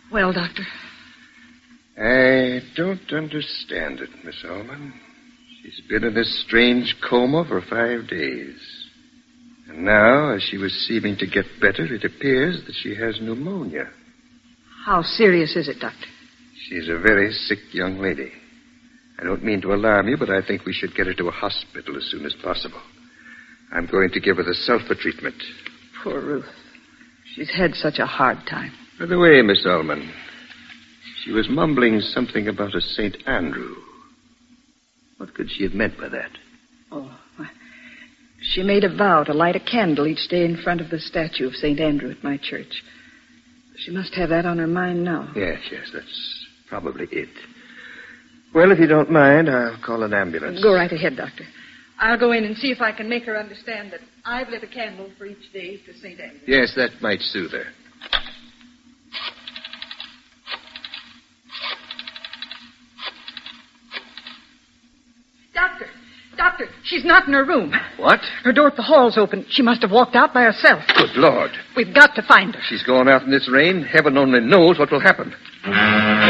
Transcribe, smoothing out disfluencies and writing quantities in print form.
Well, Doctor? I don't understand it, Miss Ullman. She's been in this strange coma for 5 days. And now, as she was seeming to get better, it appears that she has pneumonia. How serious is it, Doctor? She's a very sick young lady. I don't mean to alarm you, but I think we should get her to a hospital as soon as possible. I'm going to give her the sulfur treatment. Poor Ruth. She's had such a hard time. By the way, Miss Ullman, she was mumbling something about a St. Andrew. What could she have meant by that? Oh, she made a vow to light a candle each day in front of the statue of St. Andrew at my church. She must have that on her mind now. Yes, that's probably it. Well, if you don't mind, I'll call an ambulance. Go right ahead, Doctor. I'll go in and see if I can make her understand that I've lit a candle for each day to St. Andrew. Yes, that might soothe her. Doctor, she's not in her room. What? Her door at the hall's open. She must have walked out by herself. Good Lord. We've got to find her. She's going out in this rain. Heaven only knows what will happen.